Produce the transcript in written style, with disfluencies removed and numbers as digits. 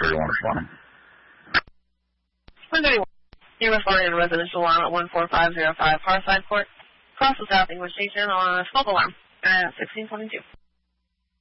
131 responding. 131. You're responding to residential alarm at 14505 Harside Court. Cross the South English Station on a smoke alarm at 1622.